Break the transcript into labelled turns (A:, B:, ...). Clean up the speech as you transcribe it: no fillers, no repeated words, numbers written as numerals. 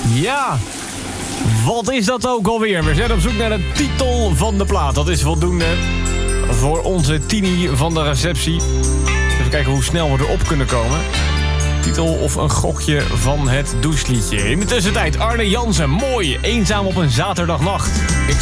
A: Ja, wat is dat ook alweer? We zijn op zoek naar de titel van de plaat. Dat is voldoende voor onze Tini van de receptie. Even kijken hoe snel we erop kunnen komen. Titel of een gokje van het doucheliedje. In de tussentijd Arne Jansen, mooi, eenzaam op een zaterdagnacht.
B: Ik